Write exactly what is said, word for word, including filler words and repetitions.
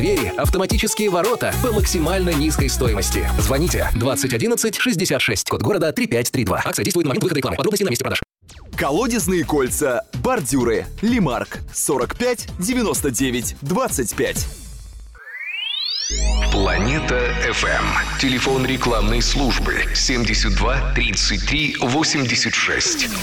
Двери, автоматические ворота по максимально низкой стоимости. Звоните двадцать одиннадцать шестьдесят шесть, код города три пять три два. Акция действует на момент выхода рекламы. Подробности на месте продаж. Колодезные кольца, бордюры, Лимарк, сорок пять девяносто девять двадцать пять. Планета эф эм. Телефон рекламной службы семьдесят два тридцать три восемьдесят шесть.